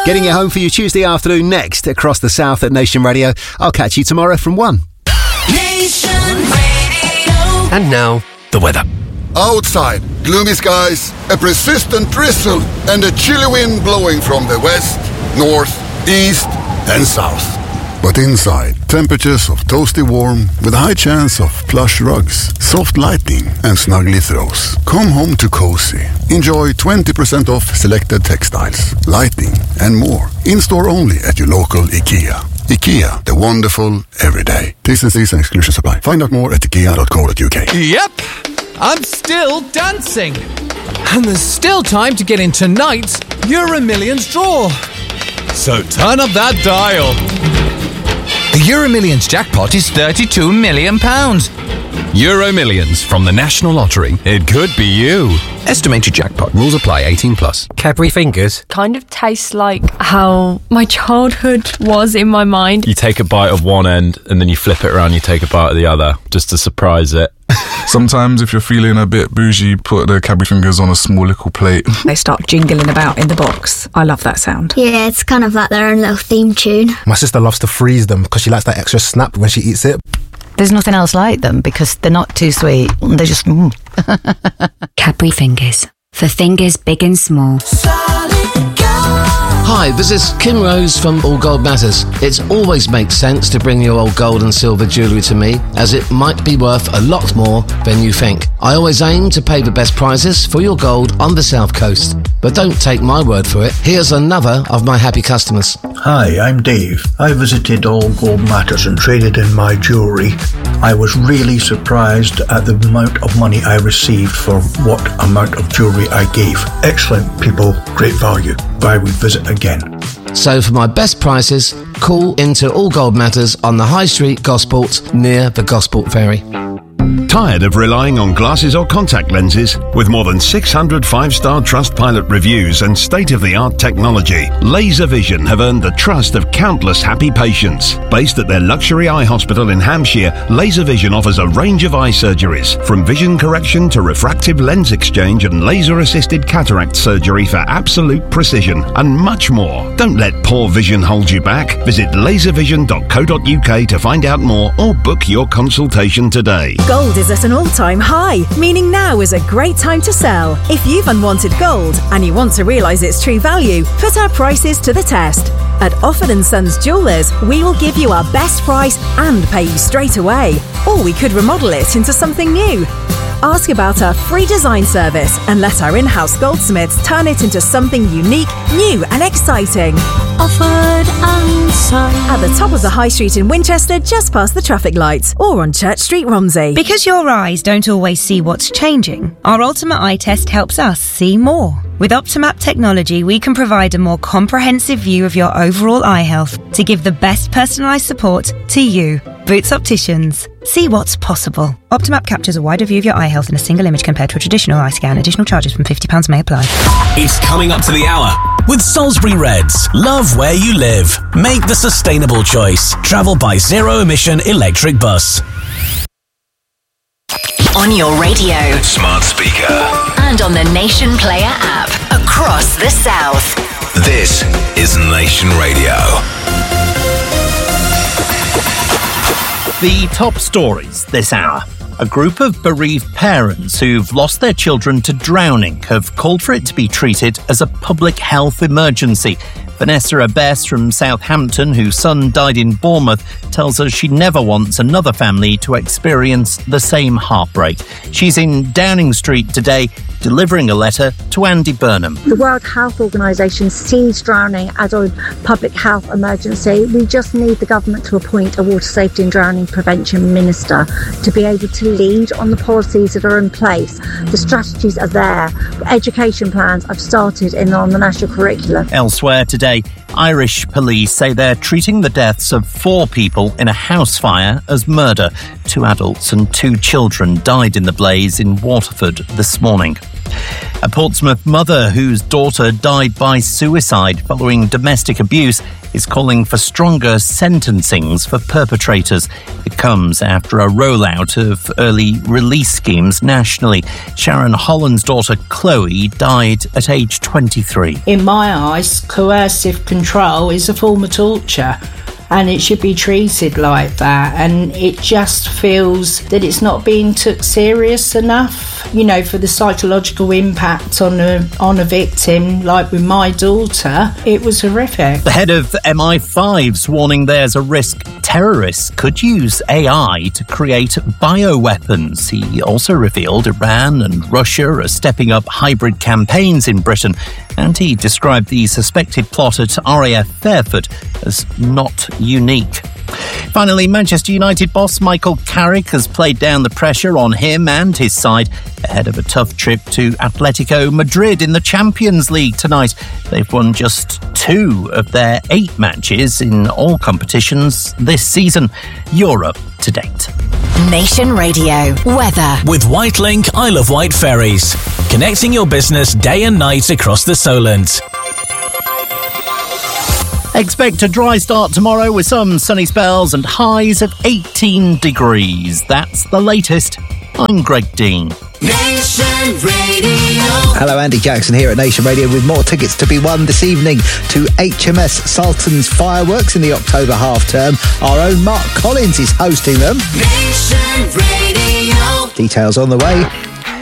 Getting it home for you Tuesday afternoon next across the south at Nation Radio. I'll catch you tomorrow from 1. Nation Radio. And now, the weather. Outside, gloomy skies, a persistent drizzle, and a chilly wind blowing from the west, north, east, and south. But inside, temperatures of toasty warm with a high chance of plush rugs, soft lighting, and snuggly throws. Come home to cozy. Enjoy 20% off selected textiles, lighting, and more. In-store only at your local IKEA. IKEA, the wonderful everyday. T&Cs and exclusions apply. Find out more at ikea.co.uk. Yep, I'm still dancing. And there's still time to get in tonight's Euro Millions draw. So turn up that dial. The Euro Millions jackpot is £32 million. Euro Millions from the National Lottery. It could be you. Estimated jackpot. Rules apply. 18+. Cadbury Fingers. Kind of tastes like how my childhood was in my mind. You take a bite of one end and then you flip it around, you take a bite of the other just to surprise it. Sometimes if you're feeling a bit bougie, put the Cadbury Fingers on a small little plate. They start jingling about in the box. I love that sound. Yeah, it's kind of like their own little theme tune. My sister loves to freeze them because she likes that extra snap when she eats it. There's nothing else like them because they're not too sweet. They're just... Cadbury Fingers. For fingers big and small. Hi, this is Kim Rose from All Gold Matters. It always makes sense to bring your old gold and silver jewellery to me, as it might be worth a lot more than you think. I always aim to pay the best prices for your gold on the South Coast. But don't take my word for it. Here's another of my happy customers. Hi, I'm Dave. I visited All Gold Matters and traded in my jewellery. I was really surprised at the amount of money I received for what amount of jewellery I gave. Excellent people, great value. I would visit again. So for my best prices, call into All Gold Matters on the High Street, Gosport, near the Gosport Ferry. Tired of relying on glasses or contact lenses? With more than 600 5-star Trustpilot reviews and state-of-the-art technology, LaserVision have earned the trust of countless happy patients. Based at their luxury eye hospital in Hampshire, LaserVision offers a range of eye surgeries, from vision correction to refractive lens exchange and laser-assisted cataract surgery for absolute precision, and much more. Don't let poor vision hold you back. Visit laservision.co.uk to find out more or book your consultation today. Gold is at an all-time high, meaning now is a great time to sell. If you've unwanted gold and you want to realise its true value, put our prices to the test. At Offord & Sons Jewellers, we will give you our best price and pay you straight away. Or we could remodel it into something new. Ask about our free design service and let our in-house goldsmiths turn it into something unique, new and exciting. Offord & Sons. At the top of the High Street in Winchester, just past the traffic lights, or on Church Street, Romsey. Because your eyes don't always see what's changing, our Ultimate Eye Test helps us see more. With Optimap technology, we can provide a more comprehensive view of your overall eye health to give the best personalised support to you. Boots Opticians. See what's possible. Optimap captures a wider view of your eye health in a single image compared to a traditional eye scan. Additional charges from £50 may apply. It's coming up to the hour with Salisbury Reds. Love where you live. Make the sustainable choice. Travel by zero-emission electric bus. On your radio, smart speaker, and on the Nation Player app across the South. This is Nation Radio. The top stories this hour. A group of bereaved parents who've lost their children to drowning have called for it to be treated as a public health emergency. Vanessa Abess from Southampton, whose son died in Bournemouth, tells us she never wants another family to experience the same heartbreak. She's in Downing Street today, delivering a letter to Andy Burnham. The World Health Organisation sees drowning as a public health emergency. We just need the government to appoint a water safety and drowning prevention minister to be able to lead on the policies that are in place. The strategies are there. Education plans have started on the national curriculum. Elsewhere today, Irish police say they're treating the deaths of 4 people in a house fire as murder. 2 adults and 2 children died in the blaze in Waterford this morning. A Portsmouth mother whose daughter died by suicide following domestic abuse is calling for stronger sentencings for perpetrators. It comes after a rollout of early release schemes nationally. Sharon Holland's daughter Chloe died at age 23. In my eyes, coercive control is a form of torture, and it should be treated like that, and it just feels that it's not being took serious enough, you know, for the psychological impact on a victim. Like with my daughter, it was horrific. The head of MI5's warning there's a risk terrorists could use AI to create bioweapons. He also revealed Iran and Russia are stepping up hybrid campaigns in Britain, and he described the suspected plot at RAF Fairford as not unique. Finally, Manchester United boss Michael Carrick has played down the pressure on him and his side ahead of a tough trip to Atletico Madrid in the Champions League tonight. They've won just 2 of their 8 matches in all competitions this season. Europe to date. Nation Radio weather with Whitelink Isle of Wight ferries, connecting your business day and night across the Solent. Expect a dry start tomorrow with some sunny spells and highs of 18 degrees. That's the latest. I'm Greg Dean. Nation Radio. Hello, Andy Jackson here at Nation Radio with more tickets to be won this evening to HMS Sultan's Fireworks in the October half term. Our own Mark Collins is hosting them. Nation Radio. Details on the way.